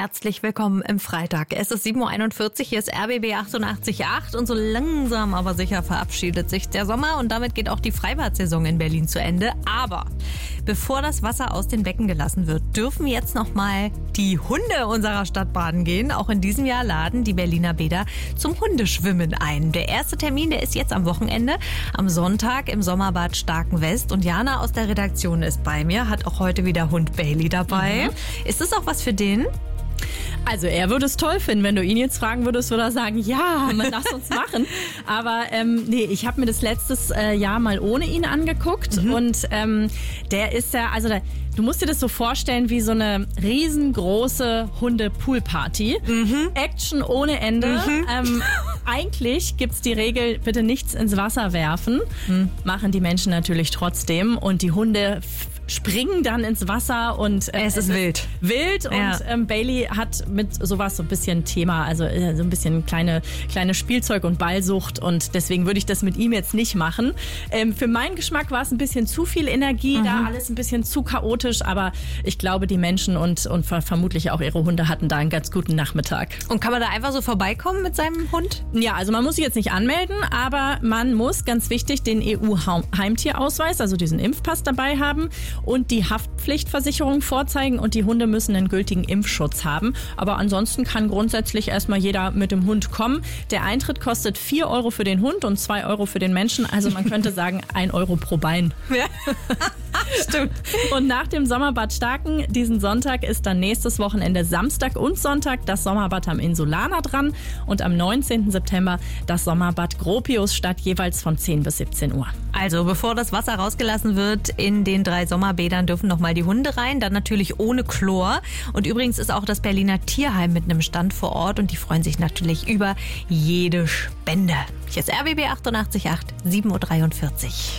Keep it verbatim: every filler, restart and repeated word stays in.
Herzlich willkommen im Freitag. Es ist sieben Uhr einundvierzig, hier ist R B B achtundachtzig Komma acht und so langsam aber sicher verabschiedet sich der Sommer und damit geht auch die Freibad-Saison in Berlin zu Ende. Aber bevor das Wasser aus den Becken gelassen wird, dürfen jetzt noch mal die Hunde unserer Stadt baden gehen. Auch in diesem Jahr laden die Berliner Bäder zum Hundeschwimmen ein. Der erste Termin, der ist jetzt am Wochenende, am Sonntag im Sommerbad Starkenwest. Und Jana aus der Redaktion ist bei mir, hat auch heute wieder Hund Bailey dabei. Mhm. Ist das auch was für den? Also er würde es toll finden, wenn du ihn jetzt fragen würdest, würde er sagen, ja, lass uns machen. Aber ähm, nee, ich habe mir das letztes äh, Jahr mal ohne ihn angeguckt mhm. und ähm, der ist ja, also der, du musst dir das so vorstellen wie so eine riesengroße Hunde-Pool-Party. Mhm. Action ohne Ende. Mhm. Ähm, eigentlich gibt's die Regel, bitte nichts ins Wasser werfen. Mhm. Machen die Menschen natürlich trotzdem und die Hunde springen dann ins Wasser und äh, es ist wild. Wild ja. Und ähm, Bailey hat mit sowas so ein bisschen Thema, also äh, so ein bisschen kleine, kleine Spielzeug- und Ballsucht und deswegen würde ich das mit ihm jetzt nicht machen. Ähm, für meinen Geschmack war es ein bisschen zu viel Energie, mhm. da alles ein bisschen zu chaotisch, aber ich glaube, die Menschen und, und vermutlich auch ihre Hunde hatten da einen ganz guten Nachmittag. Und kann man da einfach so vorbeikommen mit seinem Hund? Ja, also man muss sich jetzt nicht anmelden, aber man muss, ganz wichtig, den E U-Heimtierausweis, also diesen Impfpass dabei haben und die Haftpflichtversicherung vorzeigen und die Hunde müssen einen gültigen Impfschutz haben. Aber ansonsten kann grundsätzlich erstmal jeder mit dem Hund kommen. Der Eintritt kostet vier Euro für den Hund und zwei Euro für den Menschen. Also man könnte sagen, ein Euro pro Bein. Ja. Stimmt. Und nach dem Sommerbad Starken diesen Sonntag ist dann nächstes Wochenende Samstag und Sonntag das Sommerbad am Insulaner dran und am neunzehnten September das Sommerbad Gropius statt, jeweils von zehn bis siebzehn Uhr. Also bevor das Wasser rausgelassen wird in den drei Sommerbädern, dürfen noch mal die Hunde rein, dann natürlich ohne Chlor. Und übrigens ist auch das Berliner Tierheim mit einem Stand vor Ort und die freuen sich natürlich über jede Spende. Hier ist R B B achtundachtzig Komma acht, sieben Uhr dreiundvierzig.